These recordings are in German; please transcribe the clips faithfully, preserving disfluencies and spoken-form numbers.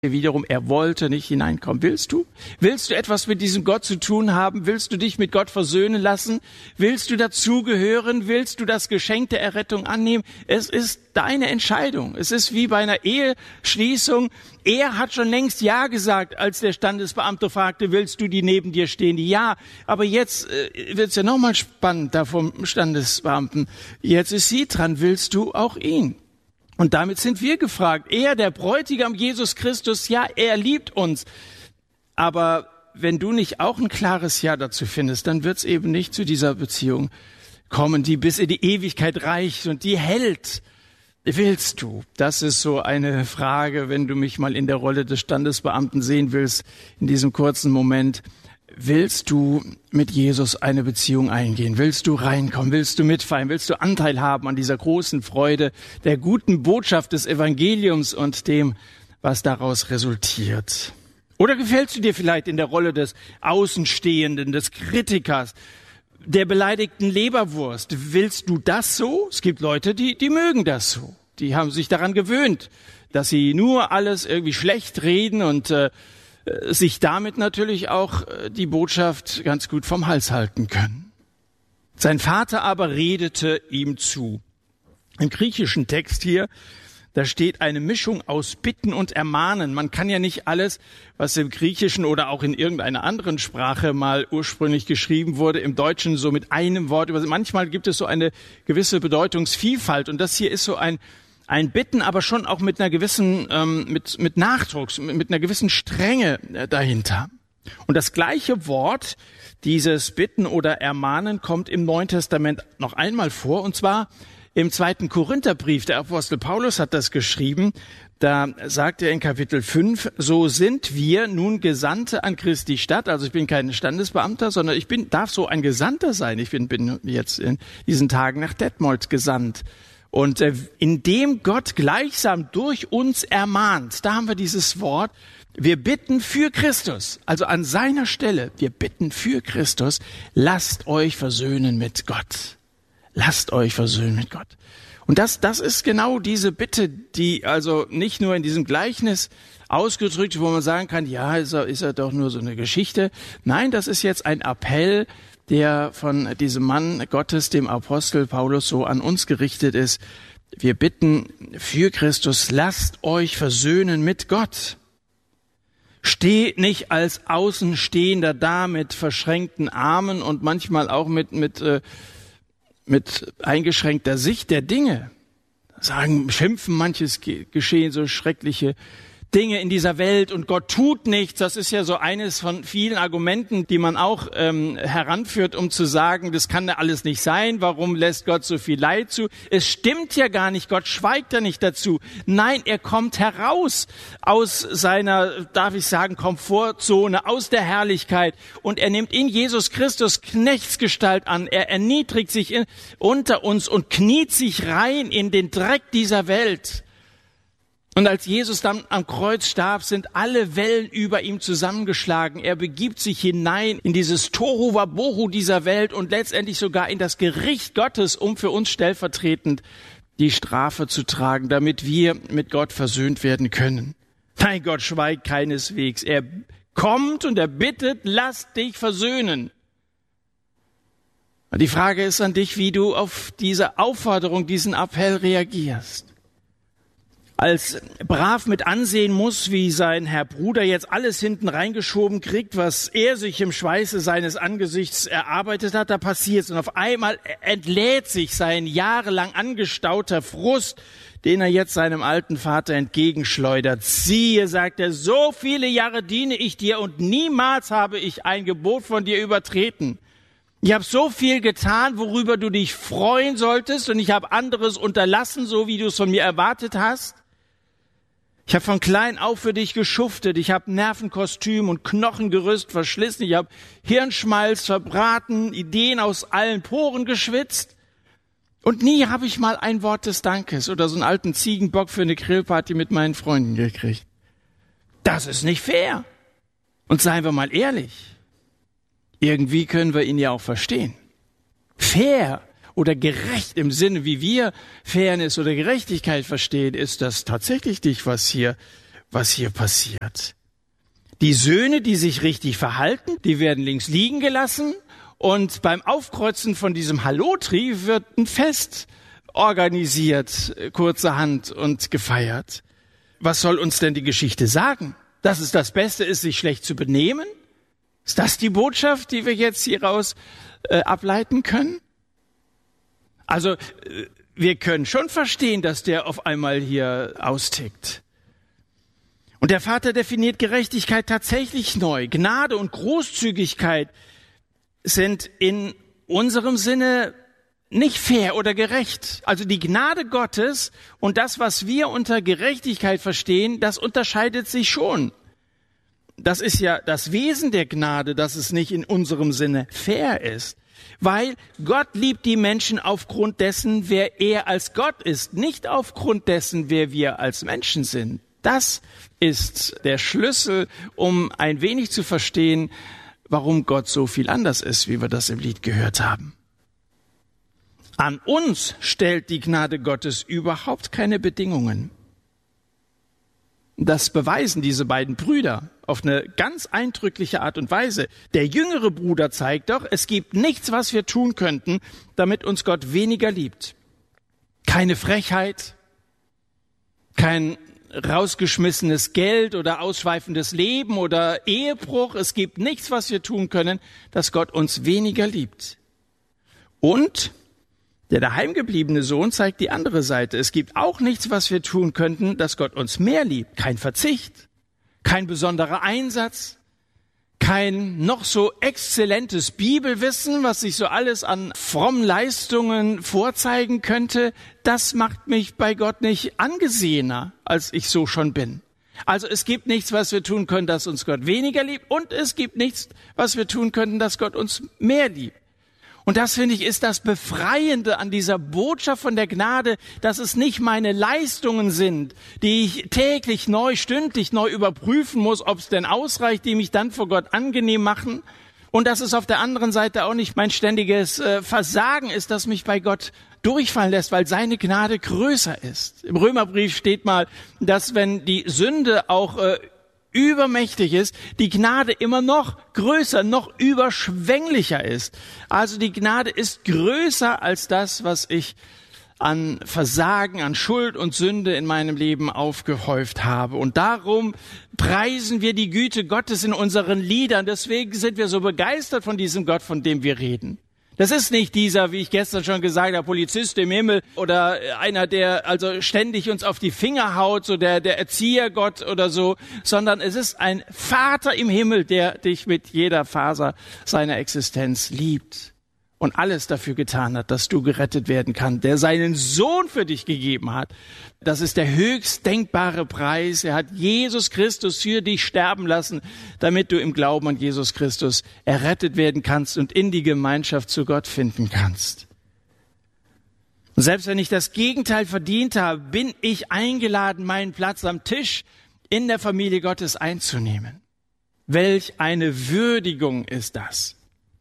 wiederum, er wollte nicht hineinkommen. Willst du? Willst du etwas mit diesem Gott zu tun haben? Willst du dich mit Gott versöhnen lassen? Willst du dazugehören? Willst du das Geschenk der Errettung annehmen? Es ist deine Entscheidung. Es ist wie bei einer Eheschließung. Er hat schon längst Ja gesagt, als der Standesbeamte fragte, willst du die neben dir stehen? Ja, aber jetzt äh, wird es ja nochmal spannend da vom Standesbeamten. Jetzt ist sie dran. Willst du auch ihn? Und damit sind wir gefragt. Er, der Bräutigam Jesus Christus, ja, er liebt uns. Aber wenn du nicht auch ein klares Ja dazu findest, dann wird es eben nicht zu dieser Beziehung kommen, die bis in die Ewigkeit reicht und die hält. Willst du? Das ist so eine Frage, wenn du mich mal in der Rolle des Standesbeamten sehen willst, in diesem kurzen Moment. Willst du mit Jesus eine Beziehung eingehen? Willst du reinkommen? Willst du mitfeiern? Willst du Anteil haben an dieser großen Freude, der guten Botschaft des Evangeliums und dem, was daraus resultiert? Oder gefällst du dir vielleicht in der Rolle des Außenstehenden, des Kritikers, der beleidigten Leberwurst? Willst du das so? Es gibt Leute, die, die mögen das so. Die haben sich daran gewöhnt, dass sie nur alles irgendwie schlecht reden und äh, sich damit natürlich auch die Botschaft ganz gut vom Hals halten können. Sein Vater aber redete ihm zu. Im griechischen Text hier, da steht eine Mischung aus Bitten und Ermahnen. Man kann ja nicht alles, was im Griechischen oder auch in irgendeiner anderen Sprache mal ursprünglich geschrieben wurde, im Deutschen so mit einem Wort übersetzen. Manchmal gibt es so eine gewisse Bedeutungsvielfalt und das hier ist so ein Ein Bitten, aber schon auch mit einer gewissen, ähm, mit, mit Nachdruck, mit, mit einer gewissen Strenge äh, dahinter. Und das gleiche Wort, dieses Bitten oder Ermahnen, kommt im Neuen Testament noch einmal vor, und zwar im zweiten Korintherbrief. Der Apostel Paulus hat das geschrieben. Da sagt er in Kapitel fünf, so sind wir nun Gesandte an Christi Stadt. Also ich bin kein Standesbeamter, sondern ich bin, darf so ein Gesandter sein. Ich bin, bin jetzt in diesen Tagen nach Detmold gesandt. Und äh, indem Gott gleichsam durch uns ermahnt, da haben wir dieses Wort, wir bitten für Christus, also an seiner Stelle, wir bitten für Christus, lasst euch versöhnen mit Gott. Lasst euch versöhnen mit Gott. Und das, das ist genau diese Bitte, die also nicht nur in diesem Gleichnis ausgedrückt, wo man sagen kann, ja, ist er, ist er doch nur so eine Geschichte. Nein, das ist jetzt ein Appell, der von diesem Mann Gottes, dem Apostel Paulus, so an uns gerichtet ist. Wir bitten für Christus, lasst euch versöhnen mit Gott. Steht nicht als Außenstehender da mit verschränkten Armen und manchmal auch mit, mit, äh, mit eingeschränkter Sicht der Dinge. Sagen, schimpfen manches geschehen, so schreckliche Dinge in dieser Welt und Gott tut nichts. Das ist ja so eines von vielen Argumenten, die man auch ähm, heranführt, um zu sagen, das kann ja alles nicht sein. Warum lässt Gott so viel Leid zu? Es stimmt ja gar nicht. Gott schweigt ja nicht dazu. Nein, er kommt heraus aus seiner, darf ich sagen, Komfortzone, aus der Herrlichkeit und er nimmt in Jesus Christus Knechtsgestalt an. Er erniedrigt sich in, unter uns und kniet sich rein in den Dreck dieser Welt. Und als Jesus dann am Kreuz starb, sind alle Wellen über ihm zusammengeschlagen. Er begibt sich hinein in dieses Tohu Wabohu dieser Welt und letztendlich sogar in das Gericht Gottes, um für uns stellvertretend die Strafe zu tragen, damit wir mit Gott versöhnt werden können. Nein, Gott schweigt keineswegs. Er kommt und er bittet, lass dich versöhnen. Und die Frage ist an dich, wie du auf diese Aufforderung, diesen Appell reagierst. Als brav mit ansehen muss, wie sein Herr Bruder jetzt alles hinten reingeschoben kriegt, was er sich im Schweiße seines Angesichts erarbeitet hat, da passiert's. Und auf einmal entlädt sich sein jahrelang angestauter Frust, den er jetzt seinem alten Vater entgegenschleudert. Siehe, sagt er, so viele Jahre diene ich dir und niemals habe ich ein Gebot von dir übertreten. Ich habe so viel getan, worüber du dich freuen solltest, und ich habe anderes unterlassen, so wie du es von mir erwartet hast. Ich habe von klein auf für dich geschuftet. Ich habe Nervenkostüm und Knochengerüst verschlissen. Ich habe Hirnschmalz verbraten, Ideen aus allen Poren geschwitzt. Und nie habe ich mal ein Wort des Dankes oder so einen alten Ziegenbock für eine Grillparty mit meinen Freunden gekriegt. Das ist nicht fair. Und seien wir mal ehrlich, irgendwie können wir ihn ja auch verstehen. Fair oder gerecht im Sinne, wie wir Fairness oder Gerechtigkeit verstehen, ist das tatsächlich nicht, was hier was hier passiert. Die Söhne, die sich richtig verhalten, die werden links liegen gelassen und beim Aufkreuzen von diesem Hallotri wird ein Fest organisiert, kurzerhand und gefeiert. Was soll uns denn die Geschichte sagen? Dass es das Beste ist, sich schlecht zu benehmen? Ist das die Botschaft, die wir jetzt hieraus äh, ableiten können? Also, äh, wir können schon verstehen, dass der auf einmal hier austickt. Und der Vater definiert Gerechtigkeit tatsächlich neu. Gnade und Großzügigkeit sind in unserem Sinne nicht fair oder gerecht. Also die Gnade Gottes und das, was wir unter Gerechtigkeit verstehen, das unterscheidet sich schon. Das ist ja das Wesen der Gnade, dass es nicht in unserem Sinne fair ist. Weil Gott liebt die Menschen aufgrund dessen, wer er als Gott ist, nicht aufgrund dessen, wer wir als Menschen sind. Das ist der Schlüssel, um ein wenig zu verstehen, warum Gott so viel anders ist, wie wir das im Lied gehört haben. An uns stellt die Gnade Gottes überhaupt keine Bedingungen. Das beweisen diese beiden Brüder auf eine ganz eindrückliche Art und Weise. Der jüngere Bruder zeigt doch, es gibt nichts, was wir tun könnten, damit uns Gott weniger liebt. Keine Frechheit, kein rausgeschmissenes Geld oder ausschweifendes Leben oder Ehebruch. Es gibt nichts, was wir tun können, dass Gott uns weniger liebt. Und der daheimgebliebene Sohn zeigt die andere Seite. Es gibt auch nichts, was wir tun könnten, dass Gott uns mehr liebt. Kein Verzicht, kein besonderer Einsatz, kein noch so exzellentes Bibelwissen, was sich so alles an frommen Leistungen vorzeigen könnte. Das macht mich bei Gott nicht angesehener, als ich so schon bin. Also es gibt nichts, was wir tun können, dass uns Gott weniger liebt. Und es gibt nichts, was wir tun könnten, dass Gott uns mehr liebt. Und das, finde ich, ist das Befreiende an dieser Botschaft von der Gnade, dass es nicht meine Leistungen sind, die ich täglich neu, stündlich neu überprüfen muss, ob es denn ausreicht, die mich dann vor Gott angenehm machen. Und dass es auf der anderen Seite auch nicht mein ständiges äh, Versagen ist, das mich bei Gott durchfallen lässt, weil seine Gnade größer ist. Im Römerbrief steht mal, dass wenn die Sünde auch äh, übermächtig ist, die Gnade immer noch größer, noch überschwänglicher ist. Also die Gnade ist größer als das, was ich an Versagen, an Schuld und Sünde in meinem Leben aufgehäuft habe. Und darum preisen wir die Güte Gottes in unseren Liedern. Deswegen sind wir so begeistert von diesem Gott, von dem wir reden. Das ist nicht dieser, wie ich gestern schon gesagt habe, Polizist im Himmel oder einer, der also ständig uns auf die Finger haut, so der, der Erziehergott oder so, sondern es ist ein Vater im Himmel, der dich mit jeder Faser seiner Existenz liebt und alles dafür getan hat, dass du gerettet werden kannst, der seinen Sohn für dich gegeben hat. Das ist der höchst denkbare Preis. Er hat Jesus Christus für dich sterben lassen, damit du im Glauben an Jesus Christus errettet werden kannst und in die Gemeinschaft zu Gott finden kannst. Und selbst wenn ich das Gegenteil verdient habe, bin ich eingeladen, meinen Platz am Tisch in der Familie Gottes einzunehmen. Welch eine Würdigung ist das!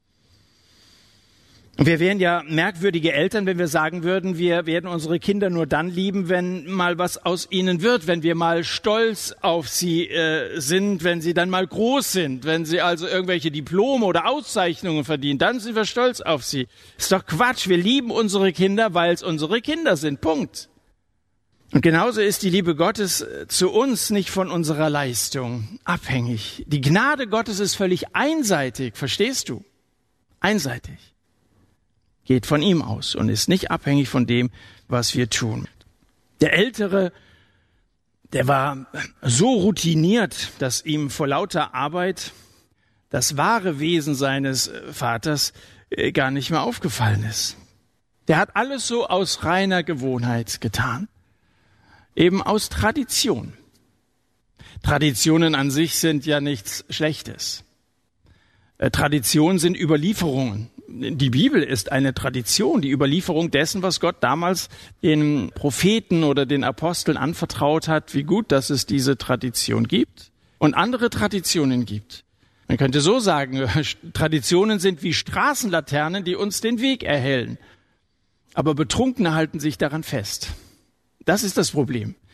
Und wir wären ja merkwürdige Eltern, wenn wir sagen würden, wir werden unsere Kinder nur dann lieben, wenn mal was aus ihnen wird, wenn wir mal stolz auf sie äh, sind, wenn sie dann mal groß sind, wenn sie also irgendwelche Diplome oder Auszeichnungen verdienen, dann sind wir stolz auf sie. Ist doch Quatsch, wir lieben unsere Kinder, weil es unsere Kinder sind, Punkt. Und genauso ist die Liebe Gottes zu uns nicht von unserer Leistung abhängig. Die Gnade Gottes ist völlig einseitig, verstehst du? Einseitig. Geht von ihm aus und ist nicht abhängig von dem, was wir tun. Der Ältere, der war so routiniert, dass ihm vor lauter Arbeit das wahre Wesen seines Vaters gar nicht mehr aufgefallen ist. Der hat alles so aus reiner Gewohnheit getan, eben aus Tradition. Traditionen an sich sind ja nichts Schlechtes. Traditionen sind Überlieferungen. Die Bibel ist eine Tradition, die Überlieferung dessen, was Gott damals den Propheten oder den Aposteln anvertraut hat, wie gut, dass es diese Tradition gibt und andere Traditionen gibt. Man könnte so sagen, Traditionen sind wie Straßenlaternen, die uns den Weg erhellen. Aber Betrunkene halten sich daran fest. Das ist das Problem.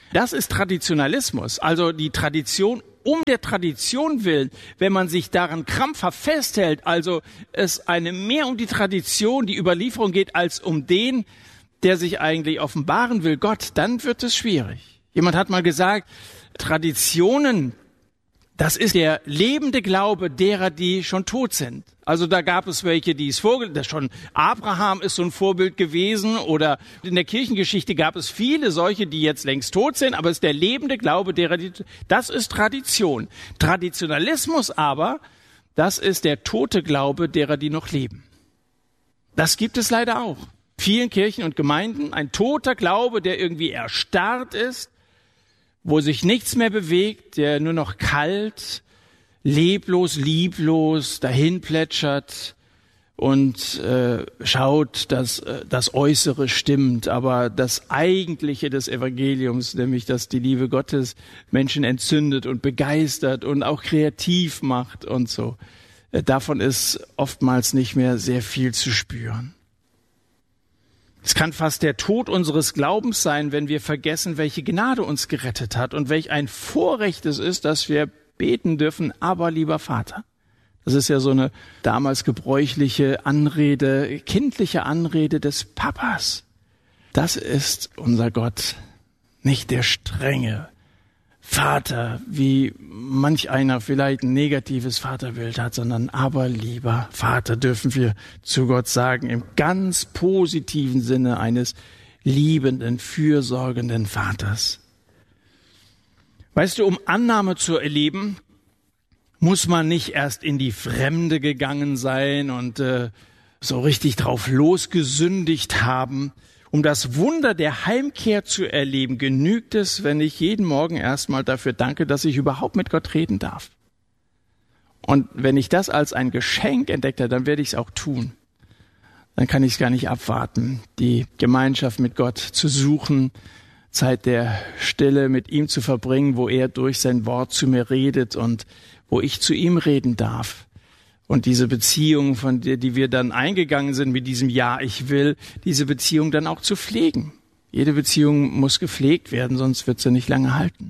Das ist Traditionalismus, also die Tradition um der Tradition willen, wenn man sich daran krampfhaft festhält, also es eine mehr um die Tradition, die Überlieferung geht, als um den, der sich eigentlich offenbaren will, Gott, dann wird es schwierig. Jemand hat mal gesagt, Traditionen, das ist der lebende Glaube derer, die schon tot sind. Also da gab es welche, die es vorgelegt, schon Abraham ist so ein Vorbild gewesen, oder in der Kirchengeschichte gab es viele solche, die jetzt längst tot sind, aber es ist der lebende Glaube derer, die, das ist Tradition. Traditionalismus aber, das ist der tote Glaube derer, die noch leben. Das gibt es leider auch. Vielen Kirchen und Gemeinden ein toter Glaube, der irgendwie erstarrt ist, wo sich nichts mehr bewegt, der nur noch kalt, leblos, lieblos dahin plätschert und äh, schaut, dass äh, das Äußere stimmt, aber das Eigentliche des Evangeliums, nämlich dass die Liebe Gottes Menschen entzündet und begeistert und auch kreativ macht und so, äh, davon ist oftmals nicht mehr sehr viel zu spüren. Es kann fast der Tod unseres Glaubens sein, wenn wir vergessen, welche Gnade uns gerettet hat und welch ein Vorrecht es ist, dass wir beten dürfen, aber lieber Vater. Das ist ja so eine damals gebräuchliche Anrede, kindliche Anrede des Papas. Das ist unser Gott, nicht der strenge Vater, wie manch einer vielleicht ein negatives Vaterbild hat, sondern aber lieber Vater dürfen wir zu Gott sagen, im ganz positiven Sinne eines liebenden, fürsorgenden Vaters. Weißt du, um Annahme zu erleben, muss man nicht erst in die Fremde gegangen sein und äh, so richtig drauf losgesündigt haben. Um das Wunder der Heimkehr zu erleben, genügt es, wenn ich jeden Morgen erstmal dafür danke, dass ich überhaupt mit Gott reden darf. Und wenn ich das als ein Geschenk entdecke, dann werde ich es auch tun. Dann kann ich es gar nicht abwarten, die Gemeinschaft mit Gott zu suchen, Zeit der Stille mit ihm zu verbringen, wo er durch sein Wort zu mir redet und wo ich zu ihm reden darf. Und diese Beziehung, von der, die wir dann eingegangen sind mit diesem Ja, ich will, diese Beziehung dann auch zu pflegen. Jede Beziehung muss gepflegt werden, sonst wird sie nicht lange halten.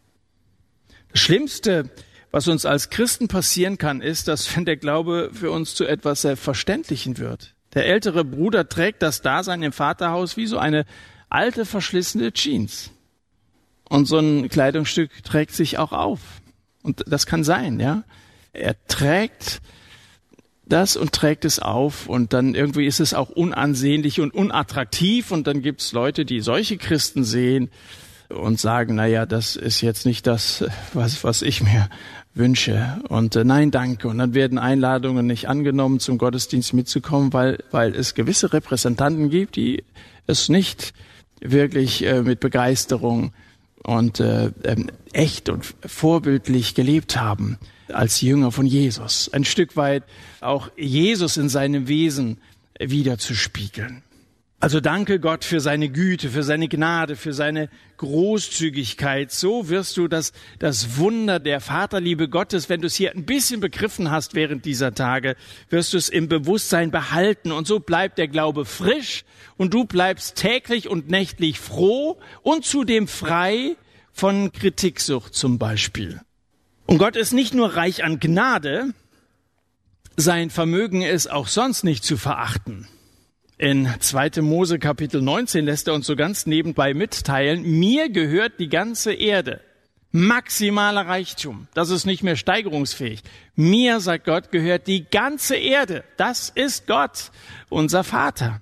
Das Schlimmste, was uns als Christen passieren kann, ist, dass wenn der Glaube für uns zu etwas Selbstverständlichen wird. Der ältere Bruder trägt das Dasein im Vaterhaus wie so eine alte, verschlissene Jeans. Und so ein Kleidungsstück trägt sich auch auf. Und das kann sein, ja. Er trägt das und trägt es auf und dann irgendwie ist es auch unansehnlich und unattraktiv und dann gibt es Leute, die solche Christen sehen und sagen, naja, das ist jetzt nicht das, was, was ich mir wünsche und äh, nein, danke. Und dann werden Einladungen nicht angenommen, zum Gottesdienst mitzukommen, weil, weil es gewisse Repräsentanten gibt, die es nicht wirklich äh, mit Begeisterung und äh, äh, echt und vorbildlich gelebt haben als Jünger von Jesus. Ein Stück weit auch Jesus in seinem Wesen wiederzuspiegeln. Also danke Gott für seine Güte, für seine Gnade, für seine Großzügigkeit. So wirst du das, das Wunder der Vaterliebe Gottes, wenn du es hier ein bisschen begriffen hast während dieser Tage, wirst du es im Bewusstsein behalten. Und so bleibt der Glaube frisch und du bleibst täglich und nächtlich froh und zudem frei von Kritiksucht zum Beispiel. Und Gott ist nicht nur reich an Gnade, sein Vermögen ist auch sonst nicht zu verachten. In zweiter Mose Kapitel neunzehn lässt er uns so ganz nebenbei mitteilen, mir gehört die ganze Erde. Maximaler Reichtum, das ist nicht mehr steigerungsfähig. Mir, sagt Gott, gehört die ganze Erde. Das ist Gott, unser Vater.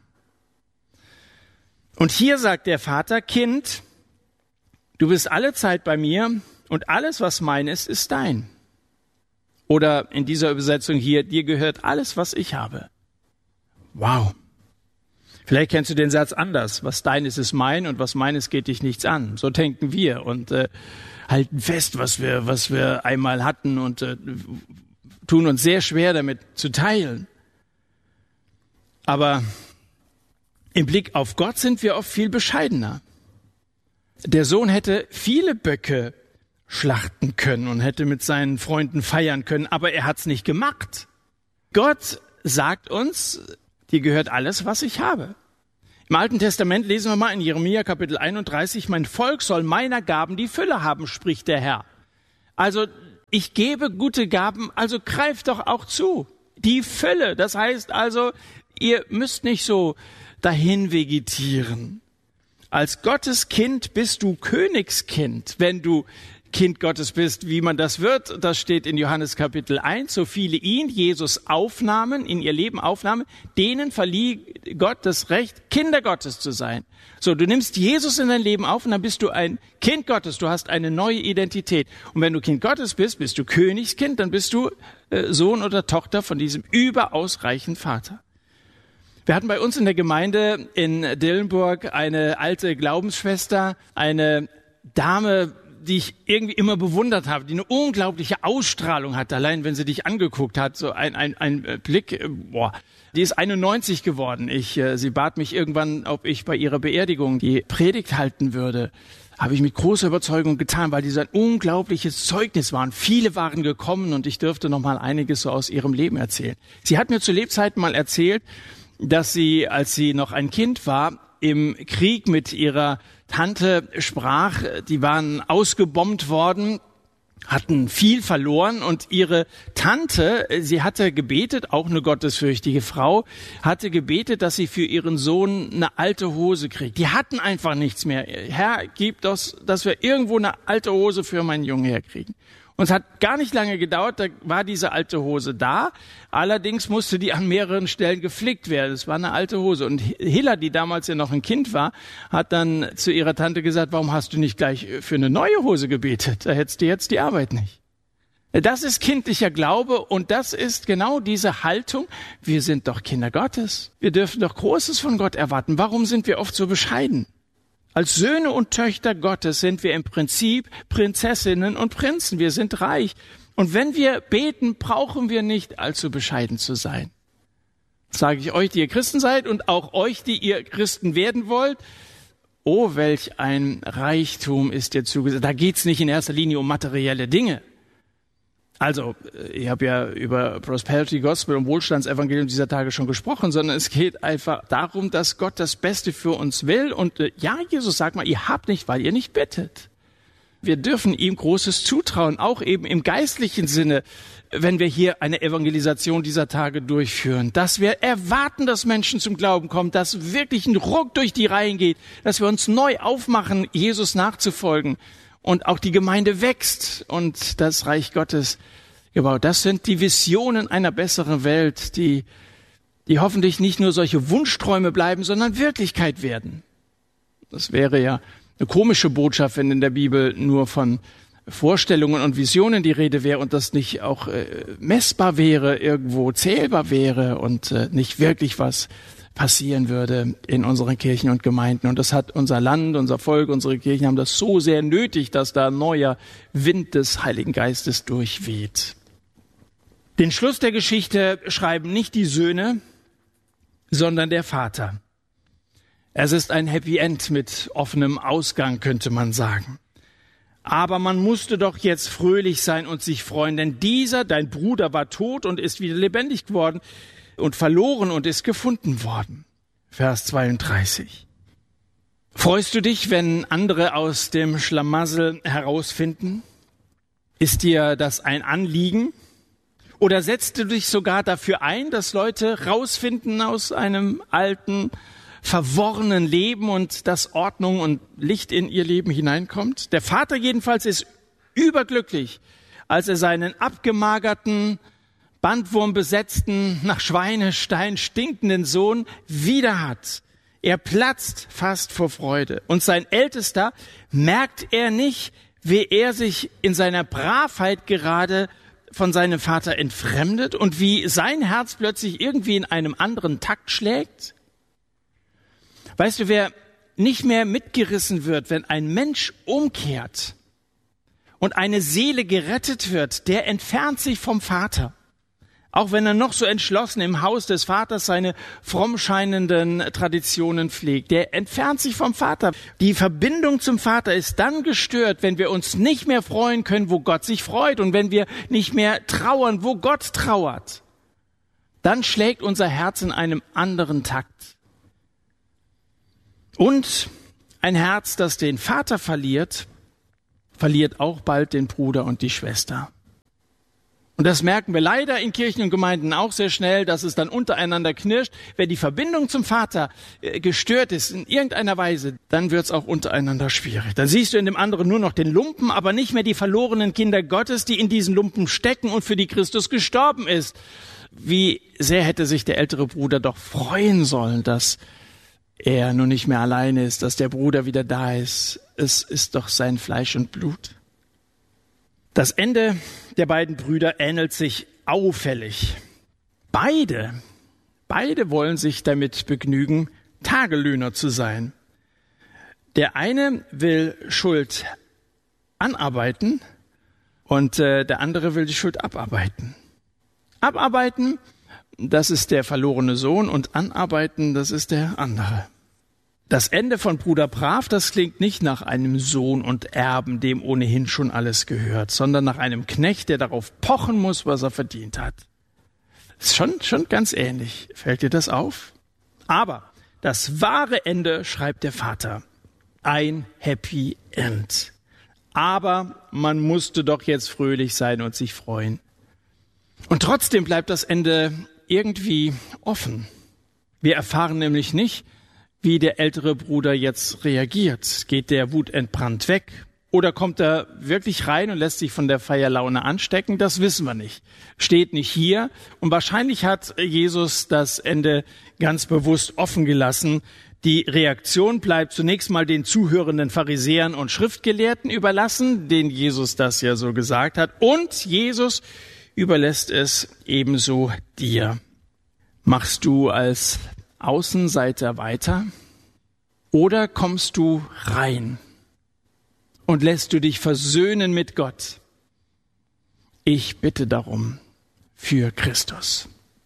Und hier sagt der Vater, Kind, du bist alle Zeit bei mir und alles, was mein ist, ist dein. Oder in dieser Übersetzung hier, dir gehört alles, was ich habe. Wow. Vielleicht kennst du den Satz anders. Was dein ist, ist mein und was meines geht dich nichts an. So denken wir und äh, halten fest, was wir, was wir einmal hatten und äh, tun uns sehr schwer damit zu teilen. Aber im Blick auf Gott sind wir oft viel bescheidener. Der Sohn hätte viele Böcke schlachten können und hätte mit seinen Freunden feiern können, aber er hat's nicht gemacht. Gott sagt uns, dir gehört alles, was ich habe. Im Alten Testament lesen wir mal in Jeremia Kapitel einunddreißig, mein Volk soll meiner Gaben die Fülle haben, spricht der Herr. Also ich gebe gute Gaben, also greift doch auch zu. Die Fülle, das heißt also, ihr müsst nicht so dahin vegetieren. Als Gottes Kind bist du Königskind, wenn du Kind Gottes bist, wie man das wird. Das steht in Johannes Kapitel eins. So viele ihn, Jesus, aufnahmen, in ihr Leben aufnahmen, denen verlieh Gott das Recht, Kinder Gottes zu sein. So, du nimmst Jesus in dein Leben auf und dann bist du ein Kind Gottes. Du hast eine neue Identität. Und wenn du Kind Gottes bist, bist du Königskind, dann bist du äh, Sohn oder Tochter von diesem überaus reichen Vater. Wir hatten bei uns in der Gemeinde in Dillenburg eine alte Glaubensschwester, eine Dame, die ich irgendwie immer bewundert habe, die eine unglaubliche Ausstrahlung hat, allein wenn sie dich angeguckt hat, so ein, ein, ein Blick, boah, die ist einundneunzig geworden. Ich, äh, sie bat mich irgendwann, ob ich bei ihrer Beerdigung die Predigt halten würde. Habe ich mit großer Überzeugung getan, weil die so ein unglaubliches Zeugnis waren. Viele waren gekommen und ich dürfte noch mal einiges so aus ihrem Leben erzählen. Sie hat mir zu Lebzeiten mal erzählt, dass sie, als sie noch ein Kind war, im Krieg mit ihrer Tante sprach, die waren ausgebombt worden, hatten viel verloren und ihre Tante, sie hatte gebetet, auch eine gottesfürchtige Frau, hatte gebetet, dass sie für ihren Sohn eine alte Hose kriegt. Die hatten einfach nichts mehr. Herr, gib das, dass wir irgendwo eine alte Hose für meinen Jungen herkriegen. Und es hat gar nicht lange gedauert, da war diese alte Hose da. Allerdings musste die an mehreren Stellen geflickt werden. Es war eine alte Hose. Und Hilla, die damals ja noch ein Kind war, hat dann zu ihrer Tante gesagt, warum hast du nicht gleich für eine neue Hose gebetet? Da hättest du jetzt die Arbeit nicht. Das ist kindlicher Glaube und das ist genau diese Haltung. Wir sind doch Kinder Gottes. Wir dürfen doch Großes von Gott erwarten. Warum sind wir oft so bescheiden? Als Söhne und Töchter Gottes sind wir im Prinzip Prinzessinnen und Prinzen. Wir sind reich. Und wenn wir beten, brauchen wir nicht allzu bescheiden zu sein. Das sage ich euch, die ihr Christen seid und auch euch, die ihr Christen werden wollt. Oh, welch ein Reichtum ist dir zugesagt. Da geht's nicht in erster Linie um materielle Dinge. Also, ich habe ja über Prosperity Gospel und Wohlstandsevangelium dieser Tage schon gesprochen, sondern es geht einfach darum, dass Gott das Beste für uns will. Und äh, ja, Jesus sagt mal, ihr habt nicht, weil ihr nicht bittet. Wir dürfen ihm Großes zutrauen, auch eben im geistlichen Sinne, wenn wir hier eine Evangelisation dieser Tage durchführen, dass wir erwarten, dass Menschen zum Glauben kommen, dass wirklich ein Ruck durch die Reihen geht, dass wir uns neu aufmachen, Jesus nachzufolgen. Und auch die Gemeinde wächst und das Reich Gottes gebaut. Das sind die Visionen einer besseren Welt, die, die hoffentlich nicht nur solche Wunschträume bleiben, sondern Wirklichkeit werden. Das wäre ja eine komische Botschaft, wenn in der Bibel nur von Vorstellungen und Visionen die Rede wäre und das nicht auch äh, messbar wäre, irgendwo zählbar wäre und äh, nicht wirklich was passieren würde in unseren Kirchen und Gemeinden. Und das hat unser Land, unser Volk, unsere Kirchen haben das so sehr nötig, dass da ein neuer Wind des Heiligen Geistes durchweht. Den Schluss der Geschichte schreiben nicht die Söhne, sondern der Vater. Es ist ein Happy End mit offenem Ausgang, könnte man sagen. Aber man musste doch jetzt fröhlich sein und sich freuen, denn dieser, dein Bruder, war tot und ist wieder lebendig geworden und verloren und ist gefunden worden. Vers zweiunddreißig. Freust du dich, wenn andere aus dem Schlamassel herausfinden? Ist dir das ein Anliegen? Oder setzt du dich sogar dafür ein, dass Leute rausfinden aus einem alten, verworrenen Leben und dass Ordnung und Licht in ihr Leben hineinkommt? Der Vater jedenfalls ist überglücklich, als er seinen abgemagerten, bandwurmbesetzten, nach Schweinestein stinkenden Sohn wieder hat. Er platzt fast vor Freude. Und sein Ältester merkt er nicht, wie er sich in seiner Bravheit gerade von seinem Vater entfremdet und wie sein Herz plötzlich irgendwie in einem anderen Takt schlägt? Weißt du, wer nicht mehr mitgerissen wird, wenn ein Mensch umkehrt und eine Seele gerettet wird, der entfernt sich vom Vater. Auch wenn er noch so entschlossen im Haus des Vaters seine fromm scheinenden Traditionen pflegt. Der entfernt sich vom Vater. Die Verbindung zum Vater ist dann gestört, wenn wir uns nicht mehr freuen können, wo Gott sich freut und wenn wir nicht mehr trauern, wo Gott trauert. Dann schlägt unser Herz in einem anderen Takt. Und ein Herz, das den Vater verliert, verliert auch bald den Bruder und die Schwester. Und das merken wir leider in Kirchen und Gemeinden auch sehr schnell, dass es dann untereinander knirscht. Wenn die Verbindung zum Vater gestört ist in irgendeiner Weise, dann wird es auch untereinander schwierig. Dann siehst du in dem anderen nur noch den Lumpen, aber nicht mehr die verlorenen Kinder Gottes, die in diesen Lumpen stecken und für die Christus gestorben ist. Wie sehr hätte sich der ältere Bruder doch freuen sollen, dass er nun nicht mehr alleine ist, dass der Bruder wieder da ist. Es ist doch sein Fleisch und Blut. Das Ende der beiden Brüder ähnelt sich auffällig. Beide, beide wollen sich damit begnügen, Tagelöhner zu sein. Der eine will Schuld anarbeiten und äh, der andere will die Schuld abarbeiten. Abarbeiten, das ist der verlorene Sohn, und anarbeiten, das ist der andere. Das Ende von Bruder Brav, das klingt nicht nach einem Sohn und Erben, dem ohnehin schon alles gehört, sondern nach einem Knecht, der darauf pochen muss, was er verdient hat. Ist schon, schon ganz ähnlich. Fällt dir das auf? Aber das wahre Ende, schreibt der Vater, ein Happy End. Aber man musste doch jetzt fröhlich sein und sich freuen. Und trotzdem bleibt das Ende irgendwie offen. Wir erfahren nämlich nicht, wie der ältere Bruder jetzt reagiert. Geht der wutentbrannt weg? Oder kommt er wirklich rein und lässt sich von der Feierlaune anstecken? Das wissen wir nicht. Steht nicht hier. Und wahrscheinlich hat Jesus das Ende ganz bewusst offen gelassen. Die Reaktion bleibt zunächst mal den zuhörenden Pharisäern und Schriftgelehrten überlassen, denen Jesus das ja so gesagt hat. Und Jesus überlässt es ebenso dir. Machst du als Außenseiter weiter oder kommst du rein und lässt du dich versöhnen mit Gott? Ich bitte darum für Christus.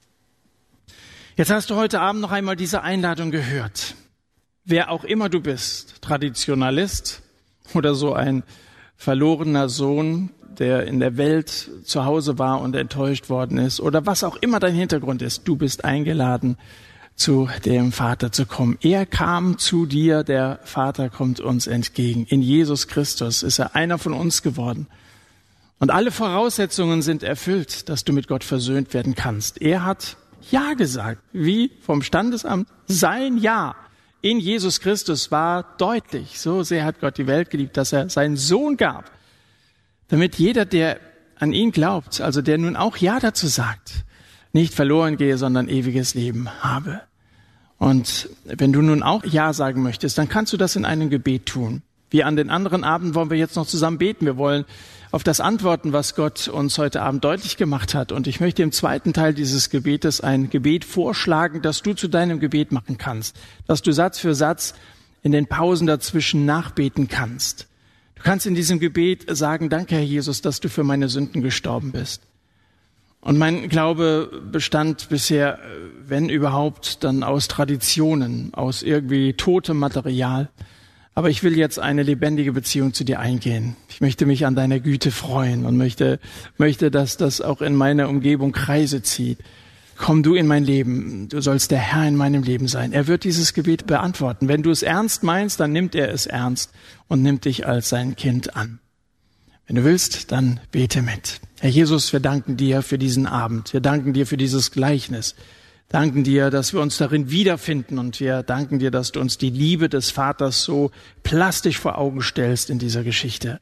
Jetzt hast du heute Abend noch einmal diese Einladung gehört. Wer auch immer du bist, Traditionalist oder so ein verlorener Sohn, der in der Welt zu Hause war und enttäuscht worden ist, oder was auch immer dein Hintergrund ist, du bist eingeladen, zu dem Vater zu kommen. Er kam zu dir, der Vater kommt uns entgegen. In Jesus Christus ist er einer von uns geworden. Und alle Voraussetzungen sind erfüllt, dass du mit Gott versöhnt werden kannst. Er hat Ja gesagt, wie vom Standesamt. Sein Ja in Jesus Christus war deutlich. So sehr hat Gott die Welt geliebt, dass er seinen Sohn gab, damit jeder, der an ihn glaubt, also der nun auch Ja dazu sagt, nicht verloren gehe, sondern ewiges Leben habe. Und wenn du nun auch Ja sagen möchtest, dann kannst du das in einem Gebet tun. Wie an den anderen Abenden wollen wir jetzt noch zusammen beten. Wir wollen auf das antworten, was Gott uns heute Abend deutlich gemacht hat. Und ich möchte im zweiten Teil dieses Gebetes ein Gebet vorschlagen, das du zu deinem Gebet machen kannst, dass du Satz für Satz in den Pausen dazwischen nachbeten kannst. Du kannst in diesem Gebet sagen: Danke, Herr Jesus, dass du für meine Sünden gestorben bist. Und mein Glaube bestand bisher, wenn überhaupt, dann aus Traditionen, aus irgendwie totem Material. Aber ich will jetzt eine lebendige Beziehung zu dir eingehen. Ich möchte mich an deiner Güte freuen und möchte, möchte, dass das auch in meiner Umgebung Kreise zieht. Komm du in mein Leben. Du sollst der Herr in meinem Leben sein. Er wird dieses Gebet beantworten. Wenn du es ernst meinst, dann nimmt er es ernst und nimmt dich als sein Kind an. Wenn du willst, dann bete mit. Herr Jesus, wir danken dir für diesen Abend. Wir danken dir für dieses Gleichnis. Danken dir, dass wir uns darin wiederfinden, und wir danken dir, dass du uns die Liebe des Vaters so plastisch vor Augen stellst in dieser Geschichte.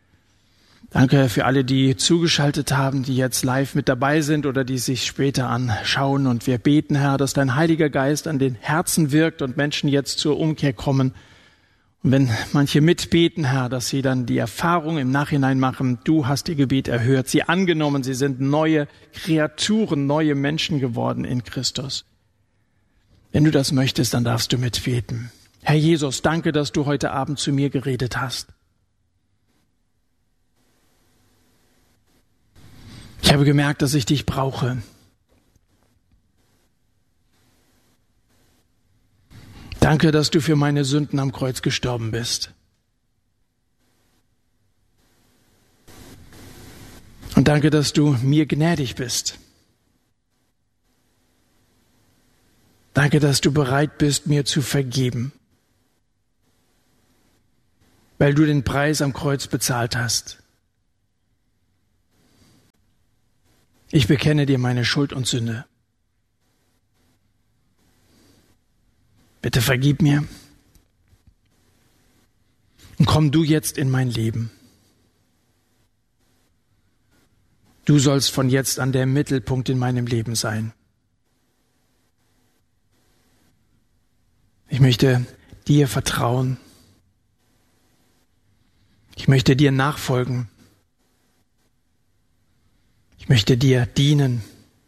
Danke für alle, die zugeschaltet haben, die jetzt live mit dabei sind oder die sich später anschauen. Und wir beten, Herr, dass dein Heiliger Geist an den Herzen wirkt und Menschen jetzt zur Umkehr kommen. Und wenn manche mitbeten, Herr, dass sie dann die Erfahrung im Nachhinein machen: Du hast ihr Gebet erhört, sie angenommen, sie sind neue Kreaturen, neue Menschen geworden in Christus. Wenn du das möchtest, dann darfst du mitbeten. Herr Jesus, danke, dass du heute Abend zu mir geredet hast. Ich habe gemerkt, dass ich dich brauche. Danke, dass du für meine Sünden am Kreuz gestorben bist. Und danke, dass du mir gnädig bist. Danke, dass du bereit bist, mir zu vergeben. weil du den Preis am Kreuz bezahlt hast. Ich bekenne dir meine Schuld und Sünde. Bitte vergib mir und komm du jetzt in mein Leben. Du sollst von jetzt an der Mittelpunkt in meinem Leben sein. Ich möchte dir vertrauen. Ich möchte dir nachfolgen. Ich möchte dir dienen.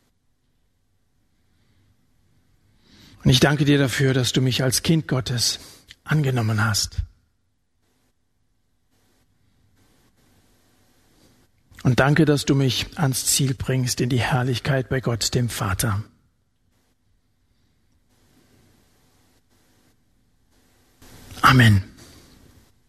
Und ich danke dir dafür, dass du mich als Kind Gottes angenommen hast. Und danke, dass du mich ans Ziel bringst in die Herrlichkeit bei Gott, dem Vater. Amen.